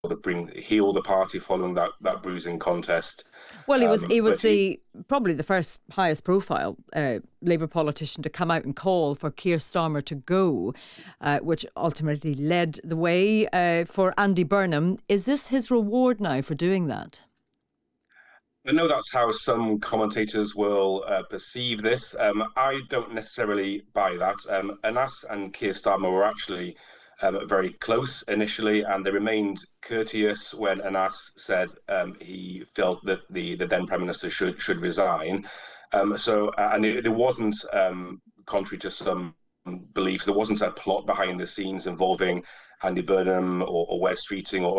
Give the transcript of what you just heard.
of heal the party following that bruising contest. Well, he was But he the probably the first highest profile Labour politician to come out and call for Keir Starmer to go, which ultimately led the way for Andy Burnham. Is this his reward now for doing that? I know that's how some commentators will perceive this. I don't necessarily buy that. Anas and Keir Starmer were actually very close initially, and they remained courteous when Anas said he felt that the then Prime Minister should resign. And it wasn't, contrary to some beliefs, there wasn't a plot behind the scenes involving Andy Burnham or Wes Streeting or